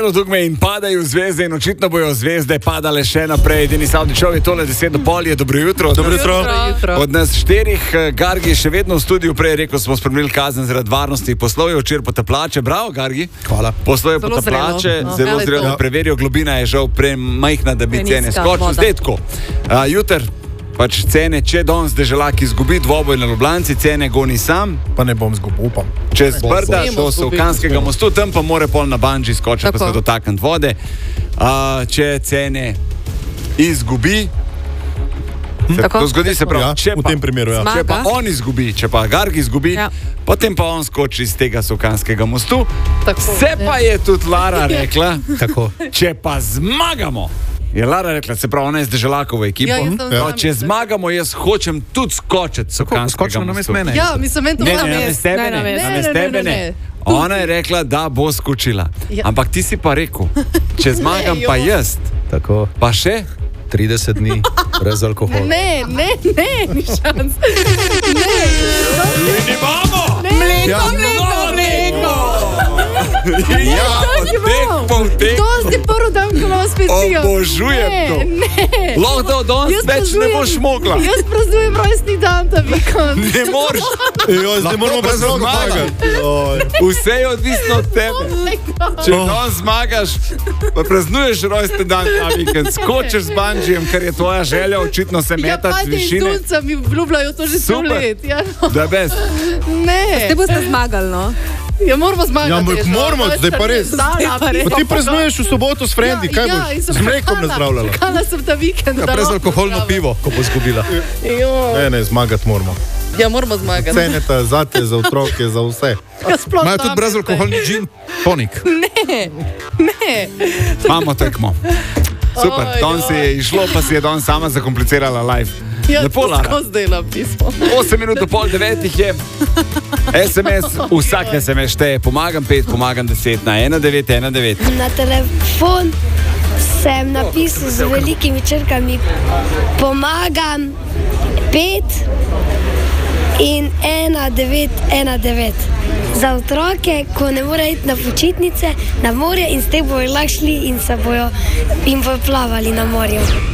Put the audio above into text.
Zvečer dugme in padajo zvezde in očitno bojo zvezde padale še naprej. Denis Avdićov je tole 10:30, je dobro jutro. Dobro jutro. Od nas 4, Gargi je še vedno v studiu, prej je rekel, smo spremljali kazen zaradi varnosti. Poslal je včeraj potapljače, bravo Gargi. Hvala. Poslal je potapljače, zelo zrelo preverijo, globina je žal premajhna, da bi cene skočile. Zdaj tako, jutr. Pač cene, če danes Deželak izgubi dvoboj na Ljubljanci, cene goni sam. Pa ne bom zgubil, upam. Čez Brda do Solkanskega mostu, tam pa more pol na banji skočiti, pa se dotakniti vode. Če cene izgubi, to zgodi se prav. Ja, v tem primeru, ja. Če pa on izgubi, če pa Gargi izgubi, potem pa on skoči iz tega Solkanskega mostu. Se pa je tudi Lara rekla, če pa zmagamo. Je Lara rekla, se pravi, ona je z Deželakovo ekipo. Če zmagamo, jaz hočem tudi skočiti Solkanskega mostu. Ja, mislim, to namest tebe ne. Ona je rekla, da bo skočila. Ampak ti si pa rekel, če zmagam pa jaz. Tako. Pa še? 30 dni brez alkohola. Ne, ni šans. Ne imamo! Mleko! Ja, tek. To si prvi dan, ko vas spet pijo. Obožujem to. Lahko da danes več ne boš mogla. Jaz praznujem rojstni dan ta vikend. Ne moreš. Ne moramo brez zmagati. Vse je odvisno od tebe. Če danes zmagaš, pa praznuješ rojstni dan ta vikend, skočiš z banjijem, ker je tvoja želja očitno se metati z višine. Ja, Tunca mi obljubljajo to že 100 let. Da bez. Ne. Ste boste zmagali, no? Ja, moramo zmagati. Ja, moramo, zdaj pa res. Pa ti praznuješ v soboto s frendi, kaj boš? Z mlekom nazdravljala. Čakala sem ta vikend. Brezalkoholno pivo, ko bo zgubila. Ne, zmagati moramo. Ja, moramo zmagati. Ceneta zate, za otroke, za vse. Imajo tudi brezalkoholni gin tonik. Ne. Imamo tekmo. Super, danes je išlo, pa si je danes sama zakomplicirala live. Lepo, Lara. Tako zdaj pismo. 8 minut do pol 9 je SMS, vsak SMS šteje, pomagam 5, pomagam 10 na 1919. Na telefon sem napisal z velikimi črkami pomagam 5 in 1919. Za otroke, ko ne morejo iti na počitnice, na morje in s tem bojo lahko šli in bojo plavali na morju.